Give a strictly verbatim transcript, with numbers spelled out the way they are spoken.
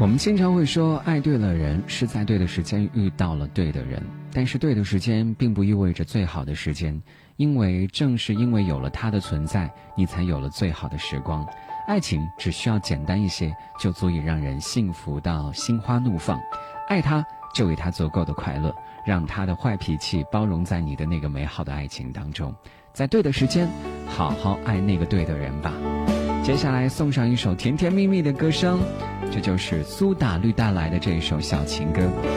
我们经常会说爱对了人是在对的时间遇到了对的人，但是对的时间并不意味着最好的时间，因为正是因为有了他的存在，你才有了最好的时光。爱情只需要简单一些，就足以让人幸福到心花怒放。爱他就给他足够的快乐，让他的坏脾气包容在你的那个美好的爱情当中，在对的时间好好爱那个对的人吧。接下来送上一首甜甜蜜蜜的歌声，这就是苏打绿带来的这一首小情歌。